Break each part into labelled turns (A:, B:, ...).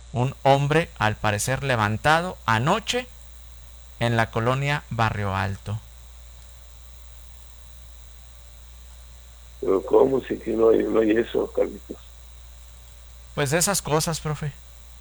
A: un hombre al parecer levantado anoche en la colonia Barrio Alto.
B: Pero ¿cómo si que no hay eso, Carlitos?
A: Pues de esas cosas, profe.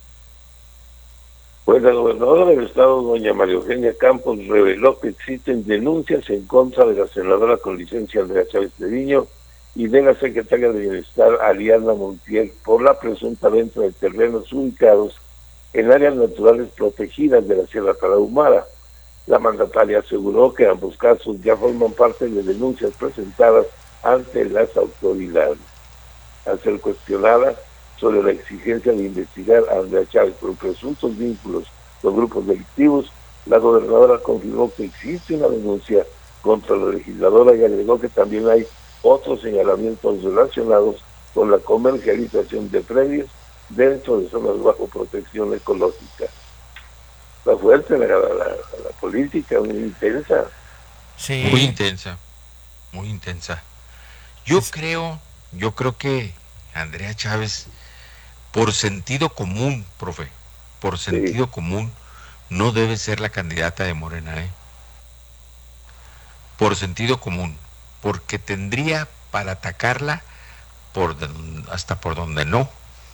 B: Pues la gobernadora del estado, doña María Eugenia Campos, reveló que existen denuncias en contra de la senadora con licencia Andrea Chávez Treviño y de la secretaria de Bienestar, Ariadna Montiel, por la presunta venta de terrenos ubicados en áreas naturales protegidas de la Sierra Tarahumara. La mandataria aseguró que ambos casos ya forman parte de denuncias presentadas ante las autoridades. Al ser cuestionada sobre la exigencia de investigar a Andrea Chávez por presuntos vínculos con grupos delictivos, la gobernadora confirmó que existe una denuncia contra la legisladora y agregó que también hay otros señalamientos relacionados con la comercialización de predios dentro de zonas bajo protección ecológica. Está fuerte la política, muy intensa.
C: Muy
A: Sí.
C: intensa, muy intensa. Yo
A: Es,
C: creo, yo creo que Andrea Chávez, por sentido común, profe, por
B: Sí,
C: sentido común, no debe ser la candidata de Morena, ¿eh? Por sentido común, porque tendría para atacarla hasta por donde no,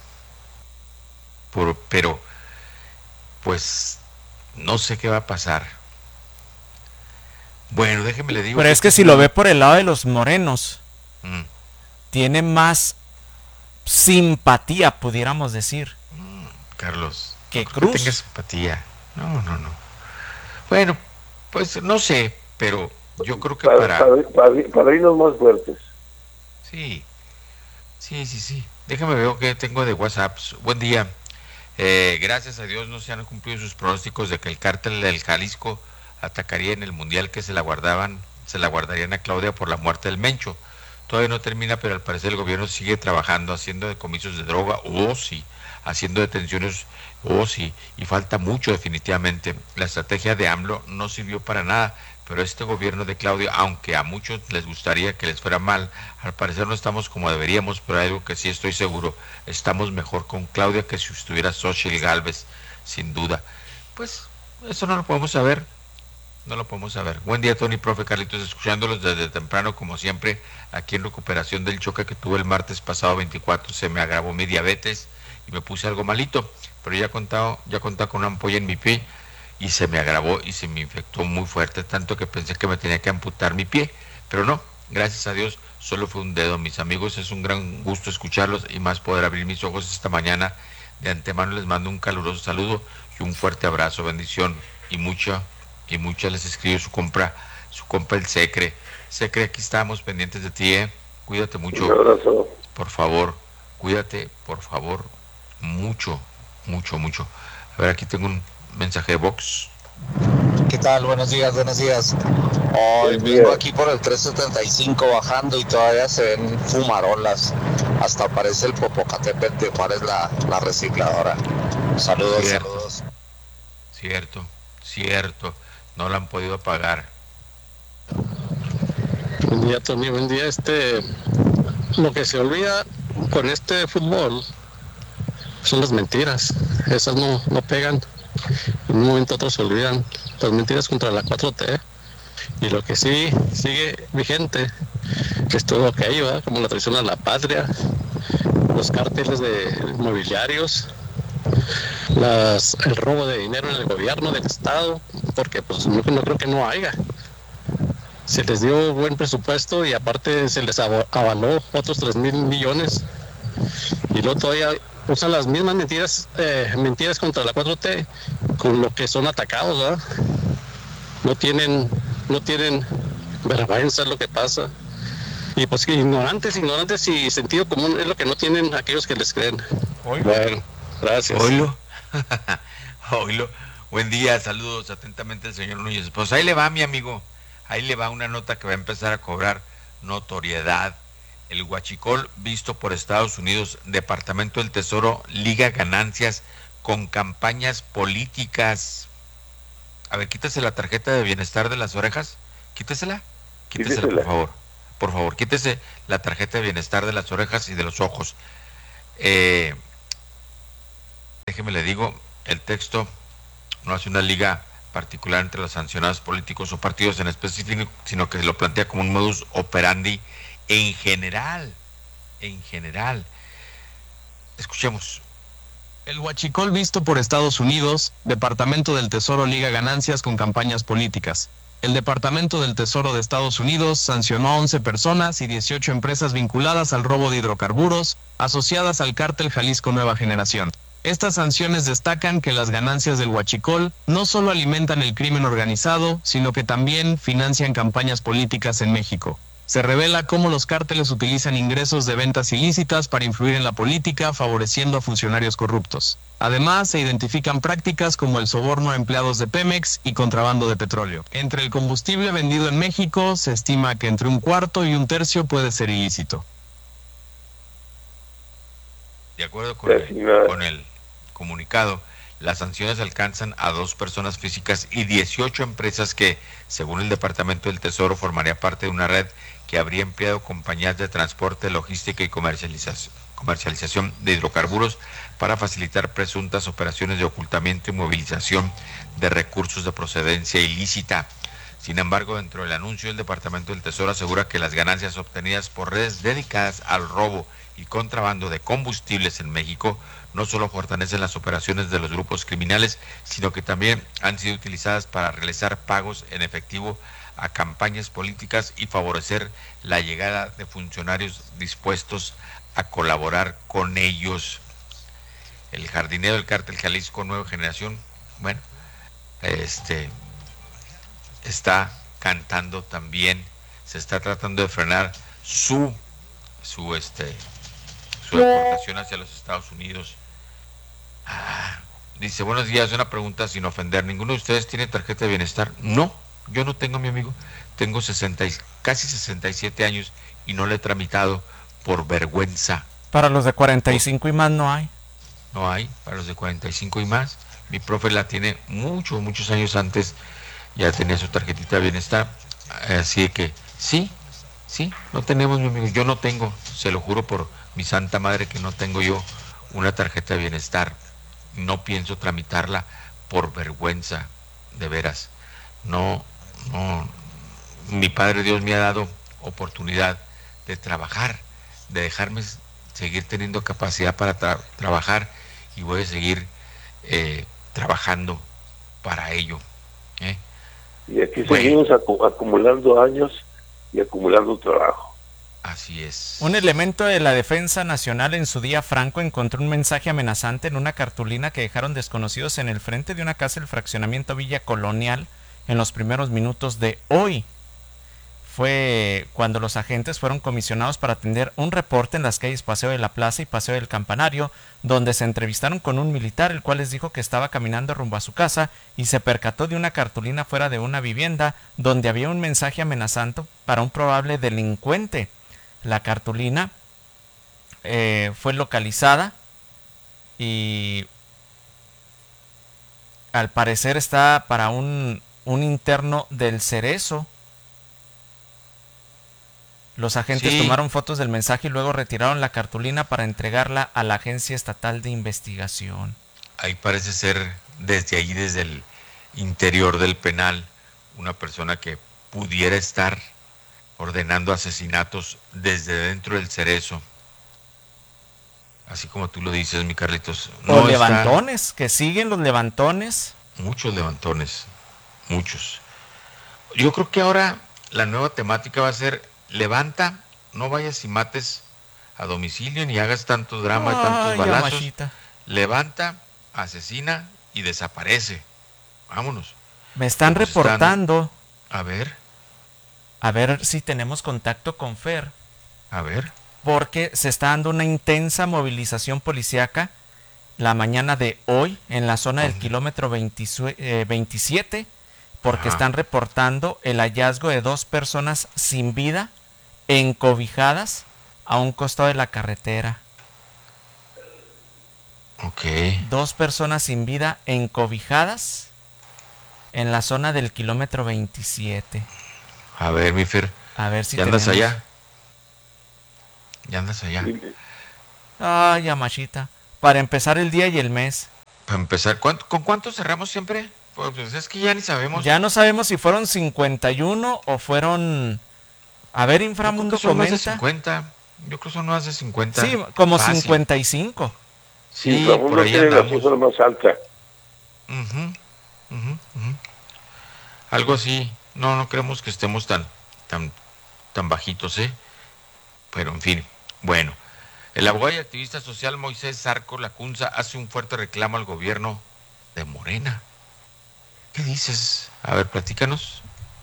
C: pero pues no sé qué va a pasar. Bueno, déjeme le digo
A: pero
C: que
A: es que
C: esta es
A: si
C: una
A: lo ve
C: nota.
A: por el lado de los morenos,
C: Mm,
A: tiene más simpatía, pudiéramos decir,
C: Carlos, no
A: que
C: creo que tenga
A: Cruz.
C: simpatía. No, no, no. Bueno, pues no sé, pero yo creo que
B: padrinos más fuertes.
C: sí, sí, sí, sí. Déjame ver qué tengo de WhatsApp. Buen día. Gracias a Dios no se han cumplido sus pronósticos de que el cártel del Jalisco atacaría en el mundial que se la guardarían a Claudia por la muerte del Mencho. Todavía no termina, pero al parecer el gobierno sigue trabajando, haciendo decomisos de droga, oh sí, haciendo detenciones, oh sí, y falta mucho definitivamente. La estrategia de AMLO no sirvió para nada, pero este gobierno de Claudia, aunque a muchos les gustaría que les fuera mal, al parecer no estamos como deberíamos, pero hay algo que sí estoy seguro, estamos mejor con Claudia que si estuviera Xochitl Gálvez, sin duda. Pues eso no lo podemos saber, no lo podemos saber. Buen día, Tony, profe Carlitos, escuchándolos desde temprano, como siempre, aquí en recuperación del choque que tuve el martes pasado 24, se me agravó mi diabetes y me puse algo malito, pero ya contaba con una ampolla en mi pie y se me agravó y se me infectó muy fuerte, tanto que pensé que me tenía que amputar mi pie, pero no, gracias a Dios, solo fue un dedo. Mis amigos, es un gran gusto escucharlos y más poder abrir mis ojos esta mañana. De antemano les mando un caluroso saludo y un fuerte abrazo, bendición y mucha les escribe su compra el Secre. Secre, aquí estamos pendientes de ti, cuídate
B: Un
C: mucho,
B: abrazo.
C: por favor, cuídate, por favor, mucho, mucho, mucho. A ver, aquí tengo un mensaje de Vox.
D: ¿Qué tal? Buenos días, buenos días. Hoy
B: Buen
D: vengo
B: día.
D: aquí por el 375 bajando y todavía se ven fumarolas. Hasta parece el Popocatépetl de Juárez la recicladora. Saludos,
C: Cierto,
D: saludos.
C: cierto, cierto. No la han podido pagar.
E: Buen día, Tony. Buen día. Lo que se olvida con este fútbol son las mentiras. Esas no pegan. En un momento otros se olvidan. Las mentiras contra la 4T. Y lo que sí sigue vigente es todo lo que hay, ¿verdad? Como la traición a la patria, los cárteles de inmobiliarios, el robo de dinero en el gobierno del Estado, porque pues no creo que no haya. Se les dio buen presupuesto y aparte se les avaló otros 3,000 millones y luego todavía usan las mismas mentiras contra la 4T con lo que son atacados, ¿verdad? No tienen, no tienen vergüenza, es lo que pasa. Y pues que ignorantes y sentido común es lo que no tienen aquellos que les creen.
A: Oilo.
E: Bueno, gracias.
C: Oilo, oilo. Buen día, saludos atentamente al señor Núñez. Pues ahí le va, mi amigo. Ahí le va una nota que va a empezar a cobrar notoriedad. El huachicol visto por Estados Unidos, Departamento del Tesoro, liga ganancias con campañas políticas. A ver, quítese la tarjeta de bienestar de las orejas. Quítesela. Quítesela, por
B: Quítesela.
C: favor. Por favor, quítese la tarjeta de bienestar de las orejas y de los ojos. Eh, déjeme le digo, el texto no hace una liga particular entre los sancionados políticos o partidos en específico, sino que lo plantea como un modus operandi en general. En general. Escuchemos.
F: El huachicol visto por Estados Unidos, Departamento del Tesoro liga ganancias con campañas políticas. El Departamento del Tesoro de Estados Unidos sancionó a 11 personas y 18 empresas vinculadas al robo de hidrocarburos, asociadas al cártel Jalisco Nueva Generación. Estas sanciones destacan que las ganancias del huachicol no solo alimentan el crimen organizado, sino que también financian campañas políticas en México. Se revela cómo los cárteles utilizan ingresos de ventas ilícitas para influir en la política, favoreciendo a funcionarios corruptos. Además, se identifican prácticas como el soborno a empleados de Pemex y contrabando de petróleo. Entre el combustible vendido en México, se estima que entre un cuarto y un tercio puede ser ilícito.
C: De acuerdo con el comunicado, las sanciones alcanzan a 2 personas físicas y 18 empresas que, según el Departamento del Tesoro, formaría parte de una red que habría empleado compañías de transporte, logística y comercialización de hidrocarburos para facilitar presuntas operaciones de ocultamiento y movilización de recursos de procedencia ilícita. Sin embargo, dentro del anuncio, el Departamento del Tesoro asegura que las ganancias obtenidas por redes dedicadas al robo y contrabando de combustibles en México no solo fortalecen las operaciones de los grupos criminales, sino que también han sido utilizadas para realizar pagos en efectivo a campañas políticas y favorecer la llegada de funcionarios dispuestos a colaborar con ellos. El jardinero del cártel Jalisco Nueva Generación, bueno, está cantando también, se está tratando de frenar su deportación hacia los Estados Unidos. Dice, buenos días, una pregunta sin ofender. ¿Ninguno de ustedes tiene tarjeta de bienestar? No, yo no tengo, mi amigo. Tengo casi 67 años y no la he tramitado por vergüenza.
A: Para los de 45 y más no hay.
C: No hay, para los de 45 y más. Mi profe la tiene muchos años antes, ya tenía su tarjetita de bienestar. Así que sí, no tenemos, mi amigo. Yo no tengo, se lo juro por mi santa madre que no tengo yo una tarjeta de bienestar. No pienso tramitarla por vergüenza, de veras. No, mi Padre Dios me ha dado oportunidad de trabajar, de dejarme seguir teniendo capacidad para trabajar, y voy a seguir trabajando para ello.
B: Y aquí seguimos acumulando años y acumulando trabajo.
C: Así es.
A: Un elemento de la Defensa Nacional en su día franco encontró un mensaje amenazante en una cartulina que dejaron desconocidos en el frente de una casa del fraccionamiento Villa Colonial en los primeros minutos de hoy. Fue cuando los agentes fueron comisionados para atender un reporte en las calles Paseo de la Plaza y Paseo del Campanario, donde se entrevistaron con un militar, el cual les dijo que estaba caminando rumbo a su casa y se percató de una cartulina fuera de una vivienda donde había un mensaje amenazante para un probable delincuente. La cartulina fue localizada y al parecer está para un interno del Cerezo. Los agentes tomaron fotos del mensaje y luego retiraron la cartulina para entregarla a la Agencia Estatal de Investigación.
C: Ahí parece ser desde el interior del penal, una persona que pudiera estar ordenando asesinatos desde dentro del Cerezo. Así como tú lo dices, mi Carlitos.
A: No, levantones, que siguen los levantones.
C: Muchos levantones, muchos. Yo creo que ahora la nueva temática va a ser: levanta, no vayas y mates a domicilio ni hagas tanto drama y tantos balazos.
A: Yamashita.
C: Levanta, asesina y desaparece. Vámonos.
A: Me están reportando.
C: A ver
A: si tenemos contacto con Fer.
C: A ver.
A: Porque se está dando una intensa movilización policíaca la mañana de hoy en la zona del kilómetro 27, porque están reportando el hallazgo de 2 personas sin vida encobijadas a un costado de la carretera.
C: Ok.
A: 2 personas sin vida encobijadas en la zona del kilómetro 27.
C: A ver, mi Fer.
A: A ver si
C: ¿Ya andas allá? ¿Ya andas allá?
A: Ay, Yamashita. Para empezar el día y el mes.
C: Para empezar, ¿con cuánto cerramos siempre? Pues es que ya ni sabemos.
A: Ya no sabemos si fueron 51 o fueron... A ver, Inframundo
C: comenta.
A: comenta.
C: Más de 50. Yo creo que son más de 50.
A: Sí, como
C: fácil.
A: 55.
C: Sí,
B: Inframundo
C: por ahí
B: tiene la
C: andamos.
B: cifra más alta.
C: Algo así. No creemos que estemos tan bajitos, ¿eh? Pero en fin, bueno. El abogado y activista social Moisés Zarco Lacunza hace un fuerte reclamo al gobierno de Morena. ¿Qué dices? A ver, platícanos.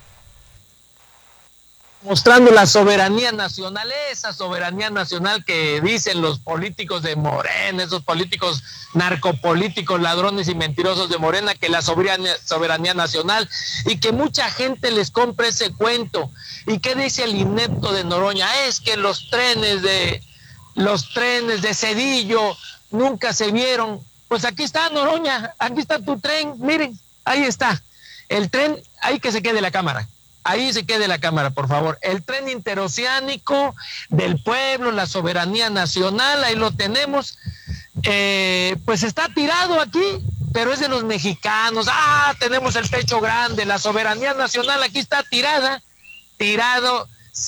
G: Mostrando la soberanía nacional, esa soberanía nacional que dicen los políticos de Morena, esos políticos narcopolíticos, ladrones y mentirosos de Morena, que la soberanía nacional, y que mucha gente les compra ese cuento. ¿Y qué dice el inepto de Noroña? Es que los trenes de Cedillo nunca se vieron. Pues aquí está, Noroña, aquí está tu tren, miren, ahí está. El tren, ahí que se quede la cámara. Ahí se quede la cámara, por favor. El tren interoceánico del pueblo, la soberanía nacional, ahí lo tenemos. Pues está tirado aquí, pero es de los mexicanos. Tenemos el pecho grande, la soberanía nacional aquí está tirado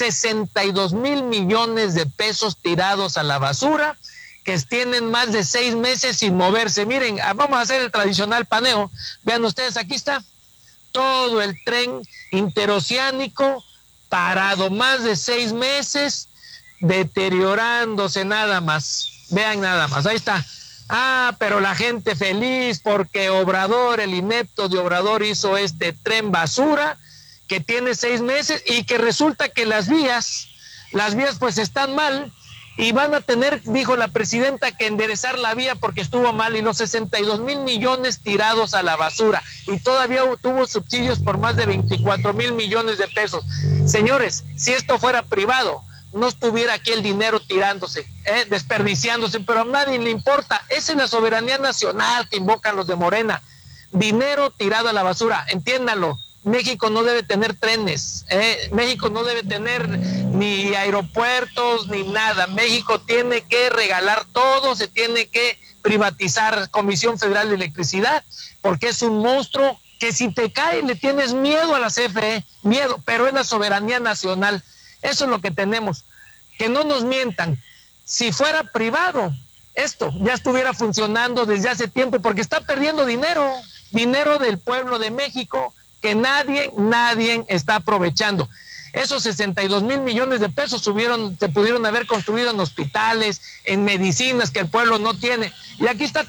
G: 62 mil millones de pesos tirados a la basura, que tienen más de 6 meses sin moverse. Miren, vamos a hacer el tradicional paneo. Vean ustedes, aquí está todo el tren interoceánico parado, más de 6 meses, deteriorándose nada más. Vean nada más, ahí está. Pero la gente feliz porque Obrador, el inepto de Obrador, hizo este tren basura que tiene 6 meses y que resulta que las vías pues están mal y van a tener, dijo la presidenta, que enderezar la vía porque estuvo mal, y los 62 mil millones tirados a la basura, y todavía tuvo subsidios por más de 24 mil millones de pesos. Señores, si esto fuera privado, no estuviera aquí el dinero tirándose, desperdiciándose, pero a nadie le importa. Esa es la soberanía nacional que invocan los de Morena. Dinero tirado a la basura, entiéndanlo. México no debe tener trenes, México no debe tener ni aeropuertos ni nada. México tiene que regalar todo, se tiene que privatizar Comisión Federal de Electricidad, porque es un monstruo que si te cae le tienes miedo a la CFE, miedo, pero es la soberanía nacional. Eso es lo que tenemos. Que no nos mientan. Si fuera privado, esto ya estuviera funcionando desde hace tiempo, porque está perdiendo dinero del pueblo de México, que nadie está aprovechando. Esos 62 mil millones de pesos se pudieron haber construido en hospitales, en medicinas que el pueblo no tiene. Y aquí está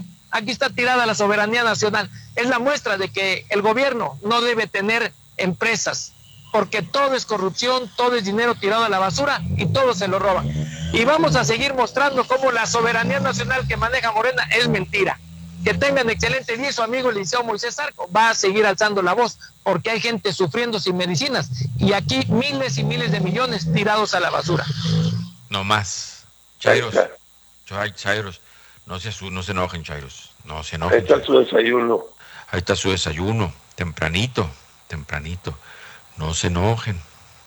G: tirada la soberanía nacional. Es la muestra de que el gobierno no debe tener empresas, porque todo es corrupción, todo es dinero tirado a la basura y todo se lo roban. Y vamos a seguir mostrando cómo la soberanía nacional que maneja Morena es mentira. Que tengan excelente día. Su amigo el licenciado Moisés Zarco va a seguir alzando la voz, porque hay gente sufriendo sin medicinas y aquí miles y miles de millones tirados a la basura.
C: No más. Chairos, no se enojen, Chairos, no se enojen.
B: Ahí está su desayuno.
C: Ahí está su desayuno, tempranito. No se enojen,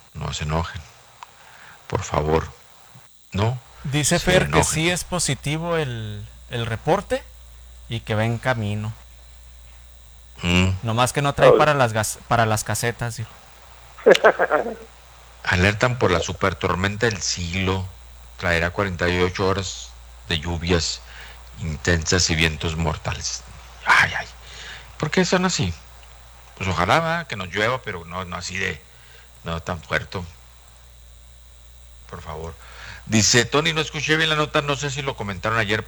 C: por favor, no.
A: Dice Fer que sí es positivo el reporte y que va en camino. Nomás que no trae para las casetas, dijo.
C: Alertan por la supertormenta del siglo. Traerá 48 horas de lluvias intensas y vientos mortales. Ay. ¿Por qué son así? Pues ojalá que nos llueva, pero no así no tan fuerte. Por favor. Dice Tony, no escuché bien la nota, no sé si lo comentaron ayer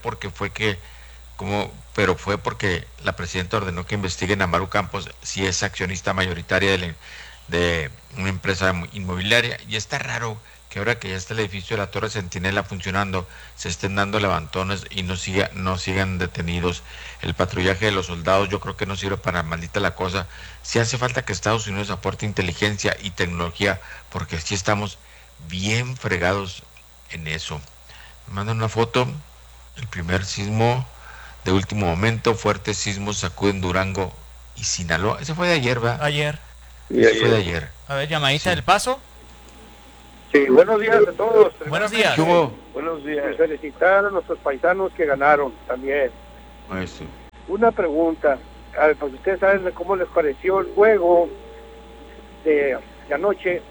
C: pero fue porque la presidenta ordenó que investiguen a Maru Campos si es accionista mayoritaria de una empresa inmobiliaria, y está raro que ahora que ya está el edificio de la Torre Centinela funcionando, se estén dando levantones y no sigan detenidos. El patrullaje de los soldados yo creo que no sirve para maldita la cosa. Sí hace falta que Estados Unidos aporte inteligencia y tecnología, porque sí estamos bien fregados en eso. Me mandan una foto, el primer sismo de último momento, fuertes sismos sacuden Durango y Sinaloa. Ese fue de ayer, ¿verdad?
A: Ayer.
C: Fue de ayer.
A: A ver, llamadita del Paso.
H: Sí, buenos días a todos.
A: Buenos días.
B: Buenos días.
H: Felicitar a nuestros paisanos que ganaron también.
C: Eso.
H: una pregunta. Pues ustedes saben cómo les pareció el juego de anoche.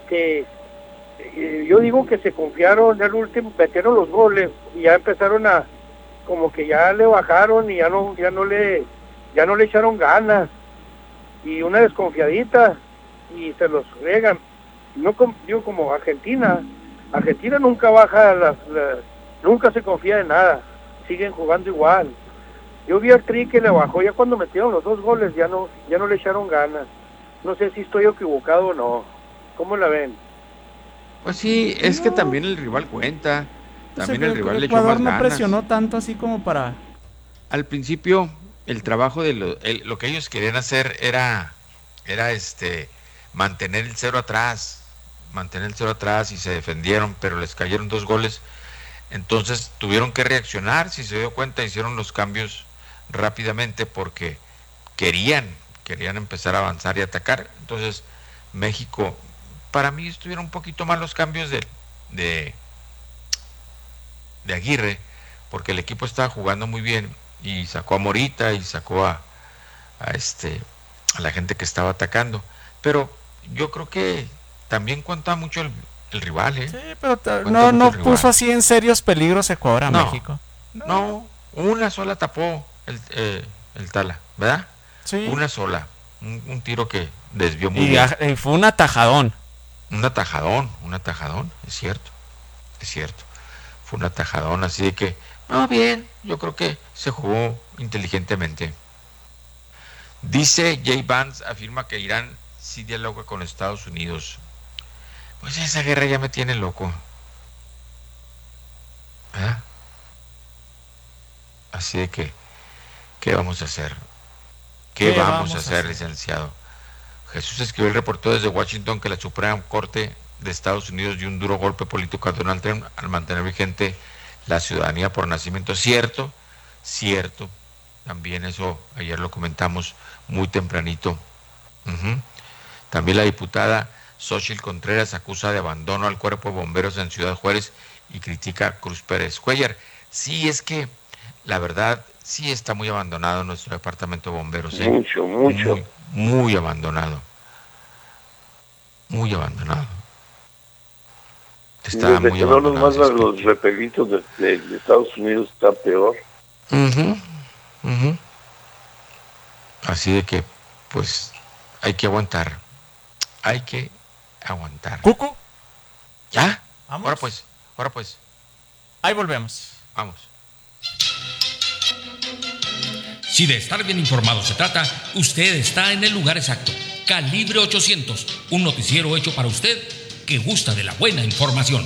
H: Yo digo que se confiaron al último, metieron los goles y ya empezaron a, como que ya le bajaron y ya no le echaron ganas, y una desconfiadita y se los regan. No digo, como Argentina nunca baja nunca se confía en nada, siguen jugando igual. Yo vi al Tri que le bajó ya cuando metieron los 2 goles, ya no le echaron ganas. No sé si estoy equivocado o no. ¿Cómo la ven?
C: Pues sí, es que también el rival cuenta. También el rival le echó
I: Ecuador
C: más
I: no
C: ganas.
I: presionó tanto así como para...
C: Al principio, el trabajo de lo que ellos querían hacer era mantener el 0 atrás y se defendieron, pero les cayeron 2 goles. Entonces tuvieron que reaccionar. Si se dio cuenta, hicieron los cambios rápidamente porque querían empezar a avanzar y atacar. Entonces México, para mí estuvieron un poquito mal los cambios de Aguirre, porque el equipo estaba jugando muy bien y sacó a Morita y sacó a la gente que estaba atacando. Pero yo creo que también cuenta mucho el rival, ¿eh?
A: Sí, pero no puso así en serios peligros Ecuador a México.
C: No, una sola tapó el Tala, ¿verdad?
A: Sí.
C: Una sola. Un tiro que desvió muy bien.
A: Y fue un atajadón.
C: Un atajadón, es cierto. Fue un atajadón, así de que, bien, yo creo que se jugó inteligentemente. Dice Jay Vance, afirma que Irán sí dialoga con Estados Unidos. Pues esa guerra ya me tiene loco. ¿Verdad? Así de que, ¿qué vamos a hacer? ¿Qué vamos a hacer, licenciado? Jesús escribió el reportero desde Washington que la Suprema Corte de Estados Unidos dio un duro golpe político a Donald Trump al mantener vigente la ciudadanía por nacimiento. Cierto, también eso ayer lo comentamos muy tempranito. También la diputada Xochitl Contreras acusa de abandono al cuerpo de bomberos en Ciudad Juárez y critica a Cruz Pérez Cuellar. Sí, es que la verdad sí está muy abandonado nuestro departamento de bomberos.
B: Mucho.
C: Muy abandonado. Está muy abandonado.
B: No nos mandan los repelitos de Estados Unidos, está peor.
C: Así de que, pues, hay que aguantar.
A: ¿Cucu?
C: ¿Ya?
A: ¿Vamos?
C: Ahora pues.
A: Ahí volvemos.
C: Vamos.
J: Si de estar bien informado se trata, usted está en el lugar exacto. Calibre 800, un noticiero hecho para usted que gusta de la buena información.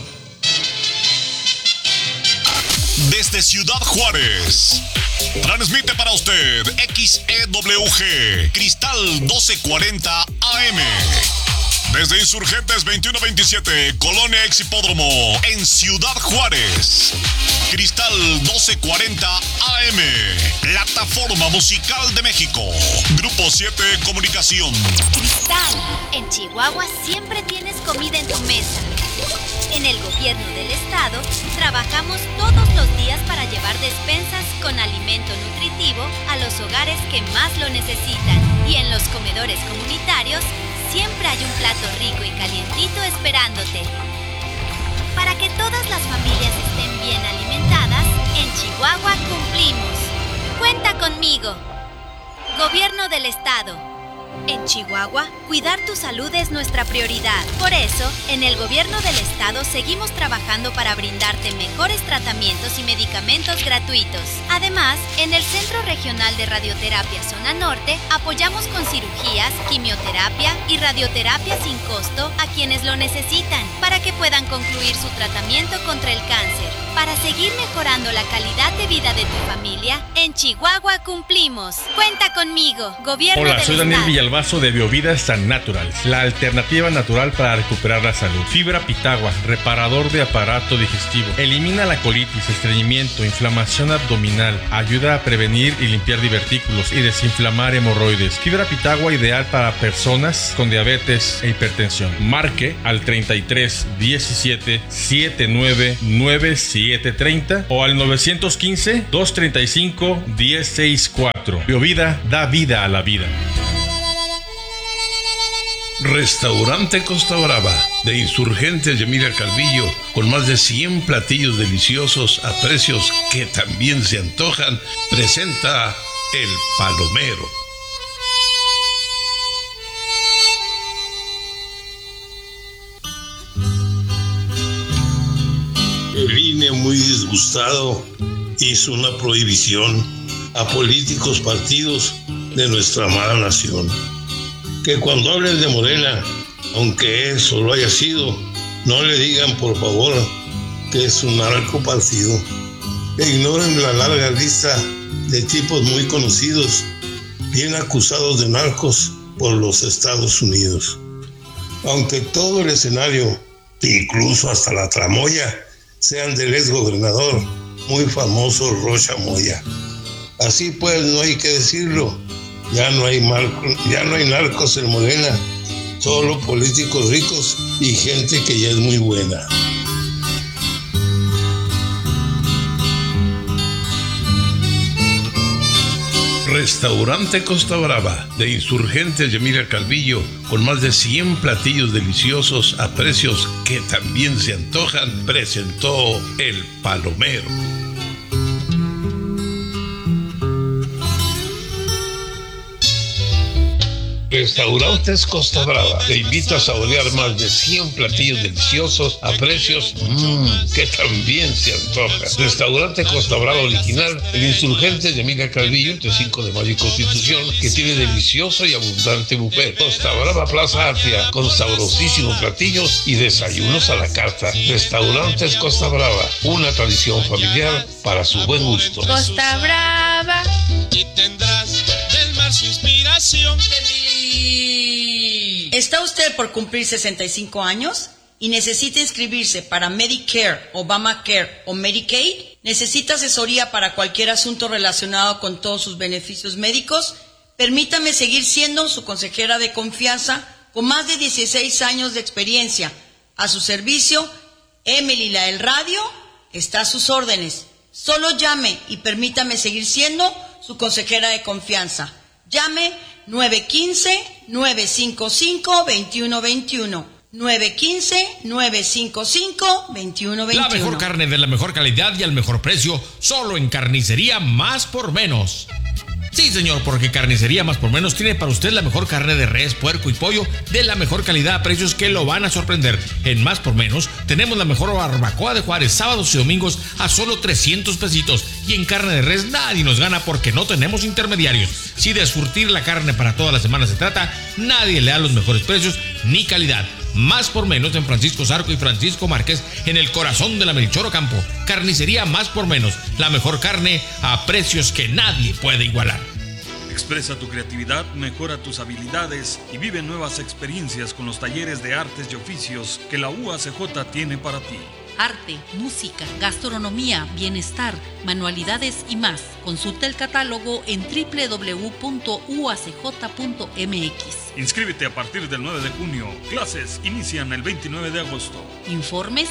K: Desde Ciudad Juárez, transmite para usted XEWG, Cristal 1240 AM. Desde Insurgentes 2127, Colonia Exhipódromo, en Ciudad Juárez. Cristal 1240 AM, Plataforma Musical de México. Grupo 7 Comunicación.
L: Cristal, en Chihuahua siempre tienes comida en tu mesa. En el gobierno del estado, trabajamos todos los días para llevar despensas con alimento nutritivo a los hogares que más lo necesitan. Y en los comedores comunitarios, siempre hay un plato rico y calientito esperándote. Para que todas las familias estén bien alimentadas, en Chihuahua cumplimos. Cuenta conmigo. Gobierno del Estado. En Chihuahua, cuidar tu salud es nuestra prioridad. Por eso, en el Gobierno del Estado seguimos trabajando para brindarte mejores tratamientos y medicamentos gratuitos. Además, en el Centro Regional de Radioterapia Zona Norte, apoyamos con cirugías, quimioterapia y radioterapia sin costo a quienes lo necesitan, para que puedan concluir su tratamiento contra el cáncer. Para seguir mejorando la calidad de vida de tu familia, en Chihuahua cumplimos. Cuenta conmigo, Gobierno del Estado.
M: al vaso de Biovida San Naturals, la alternativa natural para recuperar la salud. Fibra Pitagua, reparador de aparato digestivo. Elimina la colitis, estreñimiento, inflamación abdominal. Ayuda a prevenir y limpiar divertículos y desinflamar hemorroides. Fibra Pitagua ideal para personas con diabetes e hipertensión. Marque al 33 17 79 97 30 o al 915 235 1064. Biovida da vida a la vida.
N: Restaurante Costa Brava, de Insurgentes y Emilia Calvillo, con más de 100 platillos deliciosos a precios que también se antojan, presenta El Palomero. El INE, muy disgustado, hizo una prohibición a políticos, partidos de nuestra amada nación. Que cuando hablen de Morena, aunque eso lo haya sido, no le digan por favor que es un narcopartido. Que ignoren la larga lista de tipos muy conocidos, bien acusados de narcos por los Estados Unidos. Aunque todo el escenario, incluso hasta la tramoya, sean del exgobernador muy famoso Rocha Moya. Así pues, no hay que decirlo. Ya no hay narcos en Morena, solo políticos ricos y gente que ya es muy buena. Restaurante Costa Brava, de Insurgentes y Emilia Calvillo, con más de 100 platillos deliciosos a precios que también se antojan, presentó El Palomero. Restaurantes Costa Brava te invita a saborear más de 100 platillos deliciosos a precios que también se antojan. Restaurante Costa Brava original, el Insurgente de Emilia Calvillo, entre 5 de Mayo y Constitución, que tiene delicioso y abundante buffet. Costa Brava Plaza Atria, con sabrosísimos platillos y desayunos a la carta. Restaurantes Costa Brava, una tradición familiar para su buen gusto.
O: Costa Brava, y tendrás del mar su inspiración.
P: ¿Está usted por cumplir 65 años y necesita inscribirse para Medicare, Obamacare o Medicaid? ¿Necesita asesoría para cualquier asunto relacionado con todos sus beneficios médicos? Permítame seguir siendo su consejera de confianza con más de 16 años de experiencia. A su servicio, Emily la del radio está a sus órdenes. Solo llame y permítame seguir siendo su consejera de confianza. Llame 915-955-2121. 915-955-2121.
J: La mejor carne de la mejor calidad y al mejor precio, solo en Carnicería Más por Menos. Sí, señor, porque Carnicería Más por Menos tiene para usted la mejor carne de res, puerco y pollo de la mejor calidad a precios que lo van a sorprender. En Más por Menos tenemos la mejor barbacoa de Juárez, sábados y domingos a solo 300 pesitos. Y en carne de res nadie nos gana porque no tenemos intermediarios. Si de surtir la carne para toda la semana se trata, nadie le da los mejores precios ni calidad. Más por Menos en Francisco Zarco y Francisco Márquez, en el corazón de la Melchor Ocampo. Carnicería Más por Menos, la mejor carne a precios que nadie puede igualar.
Q: Expresa tu creatividad, mejora tus habilidades y vive nuevas experiencias con los talleres de artes y oficios que la UACJ tiene para ti.
R: Arte, música, gastronomía, bienestar, manualidades y más. Consulta el catálogo en www.uacj.mx.
Q: Inscríbete a partir del 9 de junio. Clases inician el 29 de agosto.
R: Informes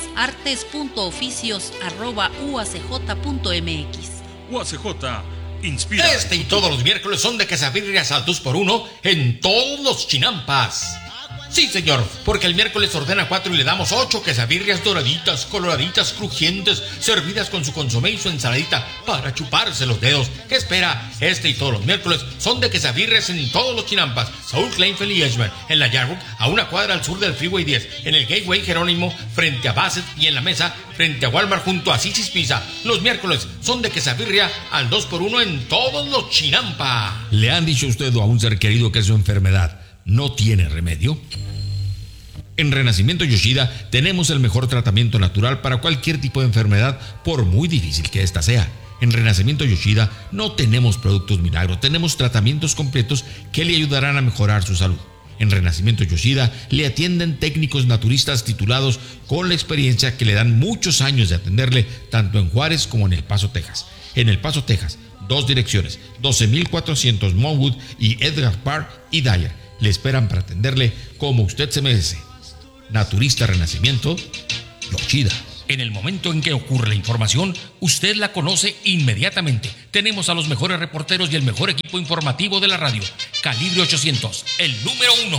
R: artes.oficios@uacj.mx.
Q: UACJ inspira.
J: Este y todos los miércoles son de quesabirrias al 2x1 en todos los chinampas. Sí, señor, porque el miércoles ordena 4 y le damos 8 quesabirrias doraditas, coloraditas, crujientes, servidas con su consomé y su ensaladita para chuparse los dedos. ¿Qué espera? Este y todos los miércoles son de quesabirrias en todos los chinampas. Saúl Kleinfeld y Edgemar, en la Yarwood, a una cuadra al sur del Freeway 10, en el Gateway Jerónimo, frente a Bassett, y en la Mesa, frente a Walmart, junto a Sisis Pizza. Los miércoles son de quesabirria al 2x1 en todos los chinampas. ¿Le han dicho a usted o a un ser querido que su enfermedad no tiene remedio? En Renacimiento Yoshida tenemos el mejor tratamiento natural para cualquier tipo de enfermedad, por muy difícil que ésta sea. En Renacimiento Yoshida no tenemos productos milagro, tenemos tratamientos completos que le ayudarán a mejorar su salud. En Renacimiento Yoshida le atienden técnicos naturistas titulados con la experiencia que le dan muchos años de atenderle tanto en Juárez como en El Paso, Texas. En El Paso, Texas, 2 direcciones, 12,400 Monwood y Edgar Park y Dyer. Le esperan para atenderle como usted se merece. Naturista Renacimiento Yoshida. En el momento en que ocurre la información, usted la conoce inmediatamente. Tenemos a los mejores reporteros y el mejor equipo informativo de la radio. Calibre 800, el número 1.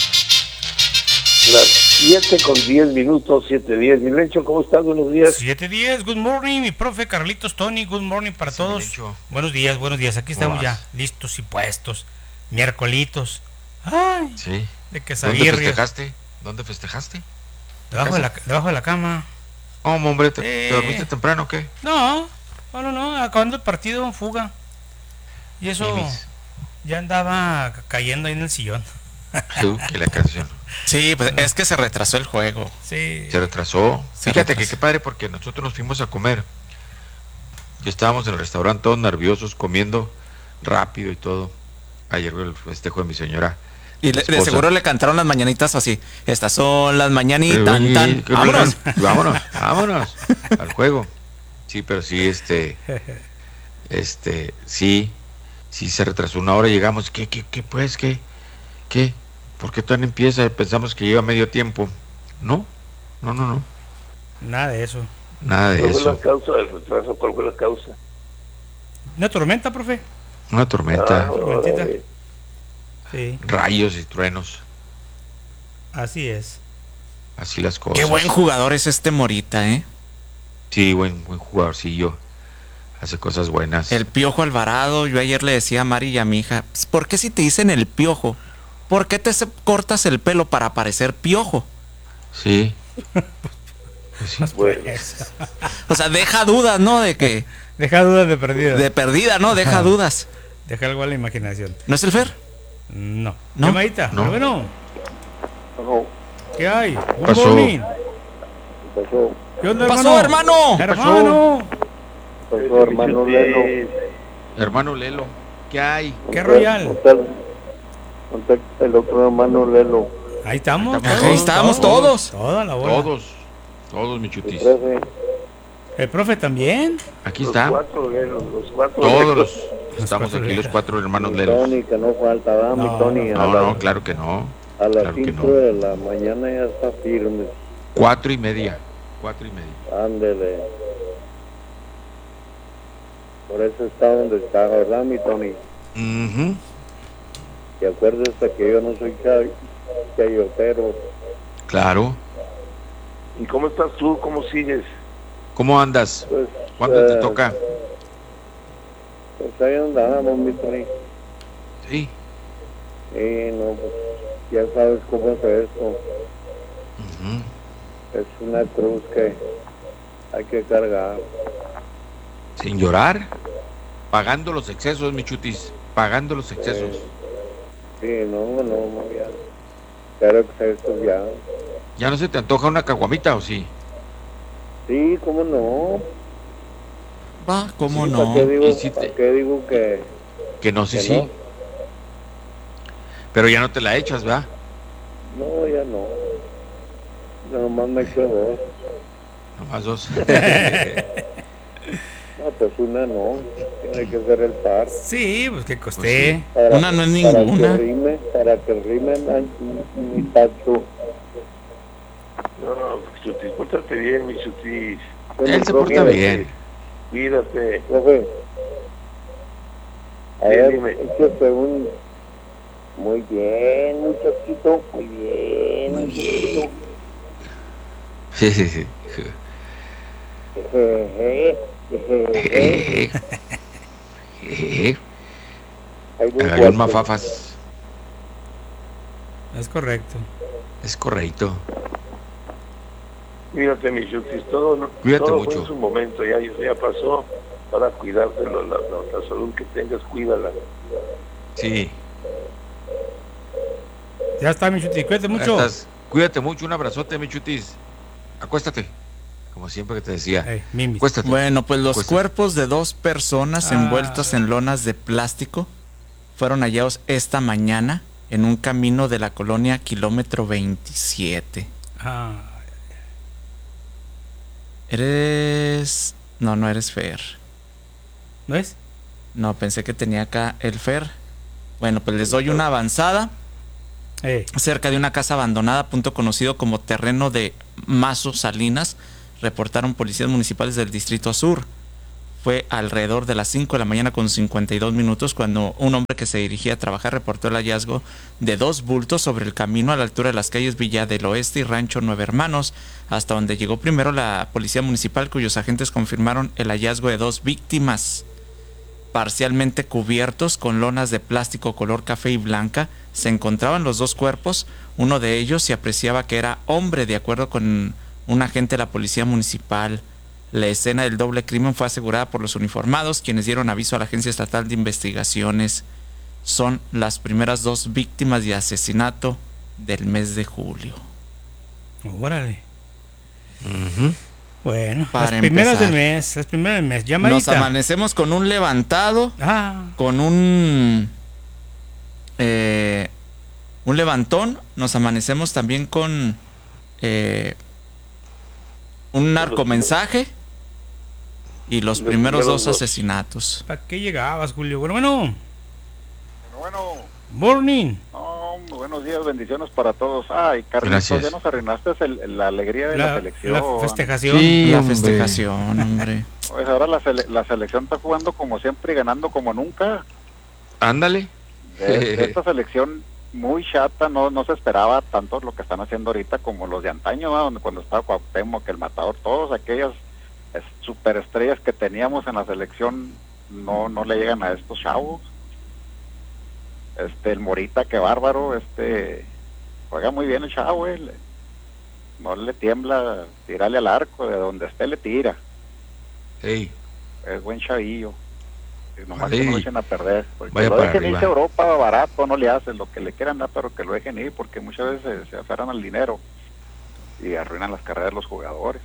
B: Las 7:10, 7:10. Mi Lencho, ¿cómo estás? Buenos días.
S: 7:10, good morning, mi profe Carlitos, Tony, good morning para todos. Buenos días, aquí estamos ya, listos y puestos. Miércolitos. Ay,
C: sí.
S: De quesadillas.
C: ¿Dónde festejaste?
S: Debajo de la cama.
C: Oh, hombre, ¿te dormiste temprano o qué?
S: No, acabando el partido, fuga. Y eso ya andaba cayendo ahí en el sillón.
C: Que la canción.
A: Sí, pues es que se retrasó el juego.
S: Sí.
C: Se retrasó. Fíjate que qué padre, porque nosotros nos fuimos a comer. Y estábamos en el restaurante todos nerviosos, comiendo rápido y todo. Ayer el festejo de mi señora.
A: Y de seguro le cantaron las mañanitas así. Estas son las mañanitas. Vámonos
C: al juego. Sí, pero sí, sí se retrasó 1 hora. Llegamos. ¿Qué? ¿Por qué todavía no empieza? Pensamos que lleva medio tiempo. No.
S: Nada de eso.
B: ¿Cuál fue la causa del retraso? ¿Cuál fue la causa?
S: Una tormenta, profe.
C: Una tormenta.
S: Tormentita. Sí.
C: Rayos y truenos.
S: Así es.
C: Así las cosas.
A: Qué buen jugador es este Morita, ¿eh?
C: Sí, buen jugadorcillo. Hace cosas buenas.
A: El Piojo Alvarado. Yo ayer le decía a Mari y a mi hija, ¿por qué si te dicen el Piojo? ¿Por qué te cortas el pelo para parecer Piojo?
C: Sí.
A: O sea, deja dudas, ¿no?
S: Deja dudas de perdida.
A: De perdida, ¿no? Deja dudas.
S: Deja algo a la imaginación.
A: ¿No es el Fer?
S: No.
A: ¿No?
S: Llamadita.
C: No.
S: Bueno. ¿Qué hay?
C: Pasó.
S: ¿Qué onda,
A: pasó, hermano?
B: Pasó, hermano Lelo.
C: Hermano Lelo. ¿Qué hay?
S: ¿Qué royal?
B: El otro hermano Lelo.
S: Ahí estamos.
A: Ahí estamos todos.
S: Toda la bola.
C: Todos, mi chutis.
S: El profe también.
C: Aquí está.
B: Los 4 Lelos, los 4.
C: Todos estamos aquí, los 4 hermanos Lelos.
B: Tony, que no falta, ¿verdad? Mi Tony.
C: No, claro que no.
B: A las 5 de la mañana ya está firme.
C: 4:30.
B: Ándele. Por eso está donde está, ¿verdad, mi Tony? Y acuérdese que yo no soy chayotero.
C: Claro.
B: ¿Y cómo estás tú? ¿Cómo sigues?
C: ¿Cómo andas?
B: Pues,
C: ¿Cuándo te toca?
B: Pues ahí andamos, mi Tony.
C: Sí.
B: No, pues ya sabes cómo es esto. Es una cruz que hay que cargar.
C: Sin llorar, pagando los excesos, mi chutis, pagando los excesos.
B: Sí, no, ya. Pero excesos ya.
C: ¿Ya no se te antoja una caguamita o sí?
B: Sí, cómo no.
A: Va, cómo
B: Sí,
A: no.
B: ¿Para qué digo que
C: no? Sí,
B: que
C: sí.
B: no?
C: Pero ya no te la echas, ¿verdad?
B: No, ya no. Nomás me quedo 2.
C: Nomás 2.
B: No, pues una no. Tiene que ser el par.
S: Sí, pues que costé.
A: Una no es ninguna.
B: Para que rime mi tacho. No, Chutis, pórtate bien, mi Chutis.
C: Él se porta bien.
B: Cuídate. Profe. A ver, dime. Échate un... Muy bien, muchachito. Muy bien, muchachito.
C: Sí. Hagan mafafas.
S: Es correcto.
C: Es correcto.
B: Cuídate, mi Chutis, todo
C: mucho.
B: Fue en su momento, ya pasó. Para cuidarte la salud que tengas, cuídala.
C: Sí.
S: Ya está, mi Chutis, cuídate mucho.
C: Cuídate mucho, un abrazote, mi Chutis. Acuéstate. como siempre que te decía.
A: Cuéstate. Bueno, pues los cuerpos de 2 personas envueltos en lonas de plástico fueron hallados esta mañana en un camino de la colonia Kilómetro 27. ¿Eres...? No eres Fer.
S: ¿No es?
A: No, pensé que tenía acá el Fer. Bueno, pues les doy una avanzada. Cerca de una casa abandonada, punto conocido como terreno de Mazo Salinas, reportaron policías municipales del Distrito Sur. Fue alrededor de las 5 de la mañana con 52 minutos cuando un hombre que se dirigía a trabajar reportó el hallazgo de 2 bultos sobre el camino a la altura de las calles Villa del Oeste y Rancho Nueve Hermanos, hasta donde llegó primero la policía municipal, cuyos agentes confirmaron el hallazgo de 2 víctimas. Parcialmente cubiertos con lonas de plástico color café y blanca, se encontraban los 2 cuerpos. Uno de ellos se apreciaba que era hombre, de acuerdo con un agente de la policía municipal. La escena del doble crimen fue asegurada por los uniformados, quienes dieron aviso a la Agencia Estatal de Investigaciones. Son las primeras 2 víctimas de asesinato del mes de julio.
S: Órale. Bueno, las primeras del mes, llamadita.
A: Nos amanecemos con un levantado, con un levantón. Nos amanecemos también con un narcomensaje y los primeros 2 asesinatos.
S: ¿Para qué llegabas, Julio? Bueno. Morning.
T: Buenos días, bendiciones para todos. Ay, Carlitos, ya nos arruinaste la alegría de la selección.
S: La festejación.
A: Sí, la festejación, hombre.
T: Pues ahora la selección está jugando como siempre y ganando como nunca.
C: Ándale.
T: De esta selección muy chata, no se esperaba tanto lo que están haciendo ahorita como los de antaño, ¿no? Donde cuando estaba Cuauhtémoc, el Matador, todos aquellas superestrellas que teníamos en la selección no le llegan a estos chavos. El Morita, qué bárbaro, juega muy bien el chavo, no le tiembla tirarle al arco, de donde esté le tira.
C: Es
T: buen chavillo. Nomás que no lo echen a perder, porque
C: vaya
T: lo
C: para
T: dejen
C: arriba.
T: irse a Europa barato, no le hacen lo que le quieran dar, pero que lo dejen ir, porque muchas veces se aferran al dinero y arruinan las carreras de los jugadores.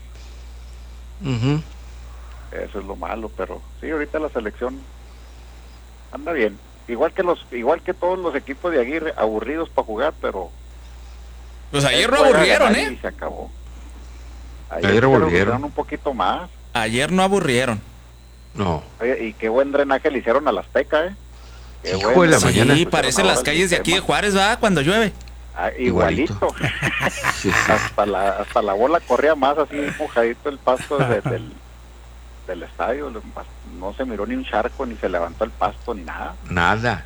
T: Eso es lo malo, pero sí, ahorita la selección anda bien, igual que todos los equipos de Aguirre, aburridos para jugar, pero
A: pues ayer no aburrieron,
T: y se acabó.
C: Ayer aburrieron
T: un poquito más.
A: Ayer no aburrieron.
C: No.
T: Oye, y qué buen drenaje le hicieron a la Azteca, Qué
C: Hijo de la mañana.
A: Sí, parecen las calles de aquí de Juárez, ¿va? Cuando llueve.
T: Igualito. Sí. Hasta la bola corría más así mojadito el pasto del estadio. No se miró ni un charco, ni se levantó el pasto, ni nada.
C: Nada.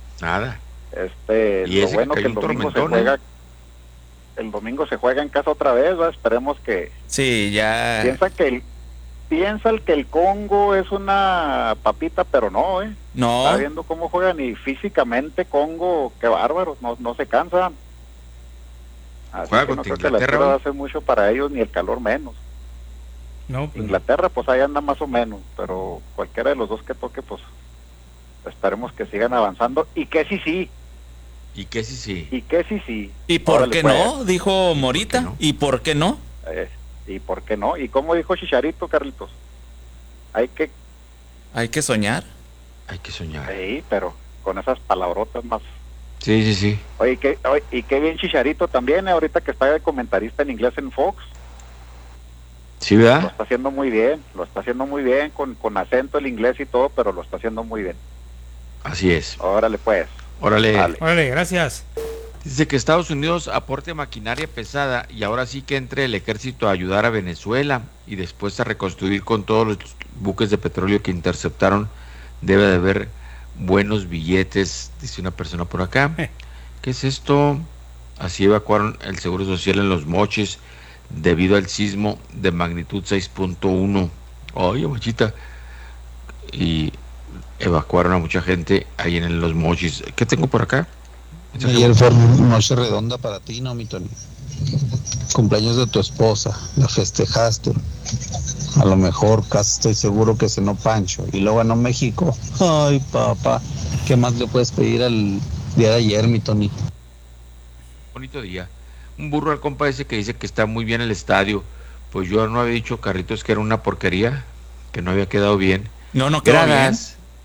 T: Y lo bueno que el domingo se juega. El domingo se juega en casa otra vez, ¿va? Esperemos que...
A: Sí, ya...
T: Piensa que el Congo es una papita, pero no,
A: No.
T: Está viendo cómo juegan y físicamente Congo, qué bárbaros, no se cansan. Así
C: juega
T: que
C: contra
T: no creo que la
C: Inglaterra,
T: altura va a ser mucho para ellos, ni el calor menos.
S: No, pues
T: Inglaterra, pues ahí anda más o menos, pero cualquiera de los dos que toque, pues esperemos que sigan avanzando y que sí.
C: ¿Y qué sí?
A: ¿Y por
T: Órale,
A: qué
T: pues.
A: no? Dijo Morita. ¿Y por qué no?
T: ¿Y por qué no? ¿Y cómo dijo Chicharito, Carlitos? Hay que
A: soñar.
T: Sí, pero con esas palabrotas más.
C: Sí.
T: Oye, y qué bien Chicharito también, ahorita que está de comentarista en inglés en Fox.
C: Sí, ¿verdad?
T: Lo está haciendo muy bien, con acento el inglés y todo, pero lo está haciendo muy bien.
C: Así es.
T: Órale, pues.
S: Órale, gracias.
C: Dice que Estados Unidos aporte maquinaria pesada y ahora sí que entre el ejército a ayudar a Venezuela y después a reconstruir con todos los buques de petróleo que interceptaron. Debe de haber buenos billetes, dice una persona por acá. ¿Qué es esto? Así evacuaron el Seguro Social en Los Mochis debido al sismo de magnitud 6.1. Oye, machita. Y evacuaron a mucha gente ahí en Los Mochis. ¿Qué tengo por acá?
U: Ayer fue noche redonda para ti, ¿no, mi Tony? Cumpleaños de tu esposa, la festejaste. A lo mejor casi estoy seguro que cenó Pancho y luego ganó México. Ay, papá, ¿qué más le puedes pedir al día de ayer, mi Tony?
C: Bonito día. Un burro al compa ese que dice que está muy bien el estadio, Pues yo no había dicho, Carlitos, que era una porquería, que no había quedado bien.
A: No quedó bien.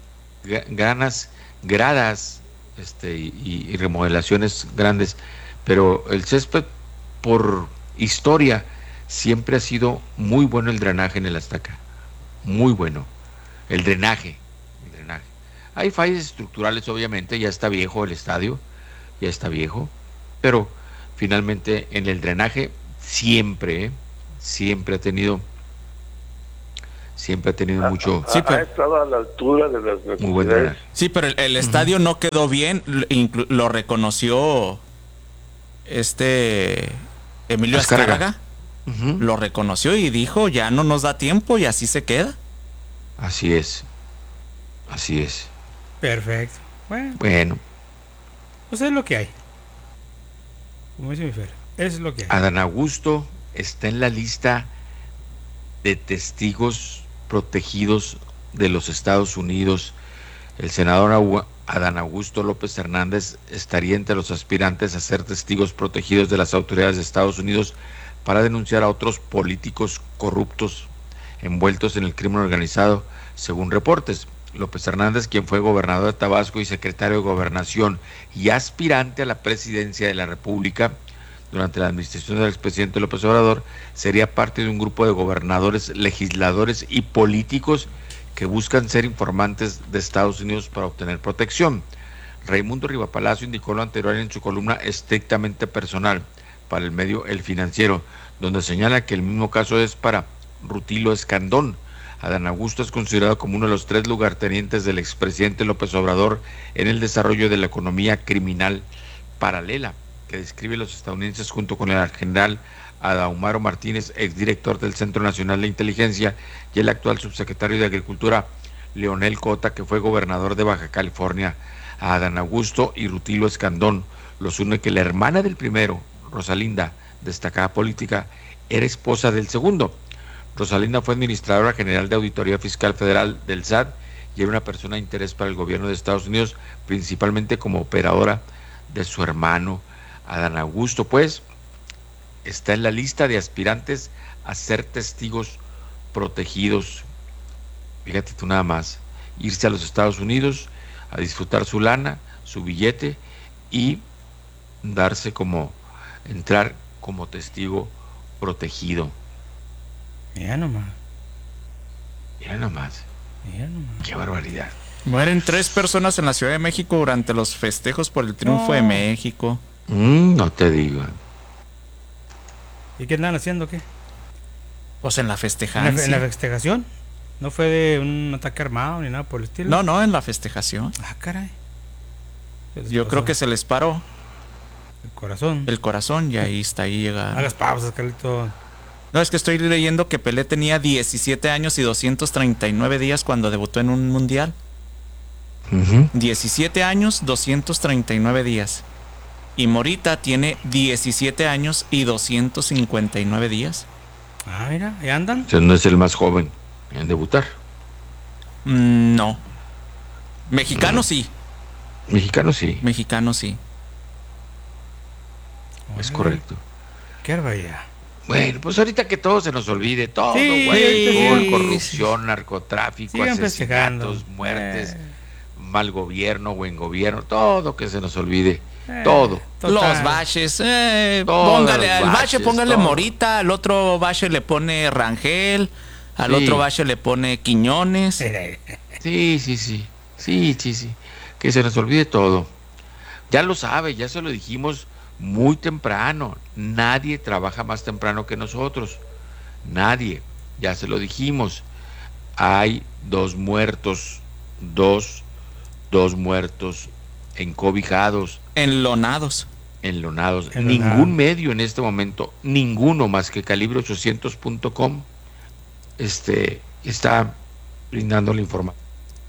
C: Gradas, y remodelaciones grandes, pero el césped, por historia, siempre ha sido muy bueno el drenaje en el Azteca, muy bueno, el drenaje. Hay fallas estructurales, obviamente, ya está viejo el estadio, pero finalmente en el drenaje siempre ha tenido mucho.
B: Sí, pero ha estado a la altura de las necesidades.
A: Sí, pero el estadio no quedó bien, lo reconoció Emilio Azcárraga. Lo reconoció y dijo, ya no nos da tiempo, y así se queda.
C: Así es.
S: Perfecto.
C: Bueno.
S: Pues es lo que hay. Como dice mi Fer, es lo que hay.
C: Adán Augusto está en la lista de testigos protegidos de los Estados Unidos. El senador Adán Augusto López Hernández estaría entre los aspirantes a ser testigos protegidos de las autoridades de Estados Unidos para denunciar a otros políticos corruptos envueltos en el crimen organizado, según reportes. López Hernández, quien fue gobernador de Tabasco y secretario de Gobernación y aspirante a la presidencia de la República durante la administración del expresidente López Obrador, sería parte de un grupo de gobernadores, legisladores y políticos que buscan ser informantes de Estados Unidos para obtener protección. Raimundo Rivapalacio indicó lo anterior en su columna estrictamente personal para el medio El Financiero, donde señala que el mismo caso es para Rutilio Escandón. Adán Augusto es considerado como uno de los 3 lugartenientes del expresidente López Obrador en el desarrollo de la economía criminal paralela que describe los estadounidenses, junto con el general Adahumaro Martínez, exdirector del Centro Nacional de Inteligencia, y el actual subsecretario de Agricultura, Leonel Cota, que fue gobernador de Baja California. A Adán Augusto y Rutilio Escandón los une que la hermana del primero, Rosalinda, destacada política, era esposa del segundo. Rosalinda fue administradora general de Auditoría Fiscal Federal del SAT y era una persona de interés para el gobierno de Estados Unidos, principalmente como operadora de su hermano. Adán Augusto, pues, está en la lista de aspirantes a ser testigos protegidos. Fíjate tú nada más, irse a los Estados Unidos a disfrutar su lana, su billete, y entrar como testigo protegido.
S: Mira nomás.
C: Qué barbaridad.
A: Mueren 3 personas en la Ciudad de México durante los festejos por el triunfo de México.
C: No te digo.
S: ¿Y qué andan haciendo, qué?
A: Pues en la festejación.
S: ¿En la festejación? ¿No fue de un ataque armado ni nada por el estilo?
A: No, en la festejación.
S: Ah, caray.
A: Yo creo que se les paró
S: el corazón,
A: y ahí llega.
S: Hagas pausas, Carlito.
A: No, es que estoy leyendo que Pelé tenía 17 años y 239 días cuando debutó en un mundial. 17 años, 239 días. Y Morita tiene 17 años y 259 días.
S: Ah, mira, ahí andan.
C: O sea, no es el más joven en debutar.
A: No. Mexicano sí.
C: Mexicano sí. Es correcto.
S: Qué barbaridad.
C: Bueno, pues ahorita que todo se nos olvide, todo, corrupción, narcotráfico, asesinatos, muertes, mal gobierno, buen gobierno, todo que se nos olvide, todo.
A: Los baches, póngale al bache, póngale todo. Morita, al otro bache le pone Rangel, al otro bache le pone Quiñones.
C: Sí, que se nos olvide todo. Ya lo sabe, ya se lo dijimos muy temprano, nadie trabaja más temprano que nosotros, nadie, ya se lo dijimos. Hay 2 muertos, dos muertos encobijados,
A: enlonados.
C: Ningún medio en este momento, ninguno más que calibre800.com está brindando la información.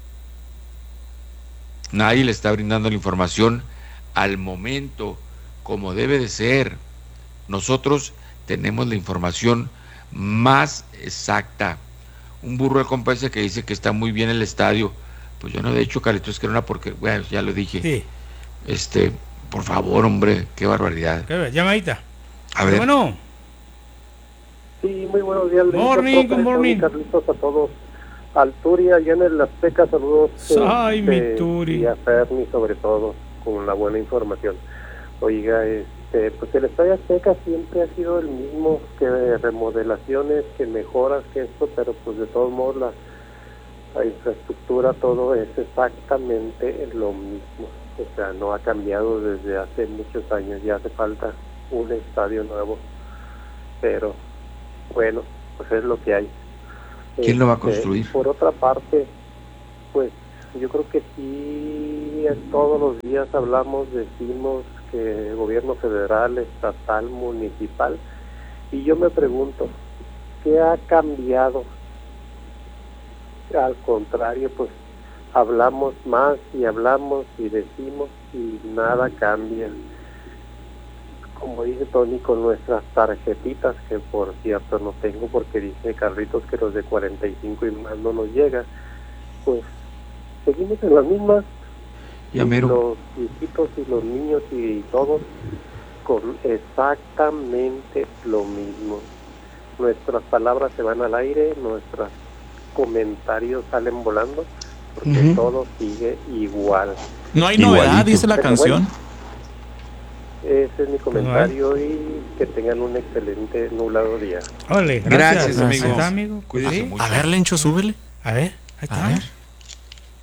C: Nadie le está brindando la información al momento, como debe de ser. Nosotros tenemos la información más exacta. Un burro de compensa que dice que está muy bien el estadio. Pues yo no he dicho, Carlitos, que era una porque, bueno, ya lo dije. Sí. Por favor, hombre, qué barbaridad.
S: Llamadita.
C: A ver.
S: Bueno.
B: Sí,
D: muy buenos días.
S: Morning, good morning.
D: Carlitos, a todos. Al Turi, allá en el Azteca, saludos.
S: Ay, mi Turi.
D: Y a Ferni, sobre todo, con la buena información. Oiga, pues el Estadio Azteca siempre ha sido el mismo, que remodelaciones, que mejoras, que esto, pero pues de todos modos la infraestructura, todo es exactamente lo mismo. O sea, no ha cambiado desde hace muchos años, ya hace falta un estadio nuevo, pero bueno, pues es lo que hay.
C: ¿Quién lo va a construir?
D: Por otra parte, pues yo creo que sí, todos los días decimos que gobierno federal, estatal, municipal, y yo me pregunto, ¿qué ha cambiado? Al contrario, pues hablamos más y hablamos y decimos y nada cambia. Como dice Tony, con nuestras tarjetitas, que por cierto no tengo porque dice Carlitos que los de 45 y más no nos llega, pues seguimos en las mismas.
C: Ya mero.
D: Los viejitos y los niños y todos con exactamente lo mismo. Nuestras palabras se van al aire, nuestros comentarios salen volando, porque todo sigue igual.
A: No hay novedad, dice la canción.
D: Bueno, ese es mi comentario y que tengan un excelente nublado día.
S: Ole,
C: gracias,
S: amigo.
C: Cuídese mucho.
A: A ver, Lencho, súbele.
S: A ver, ahí está.
A: A ver.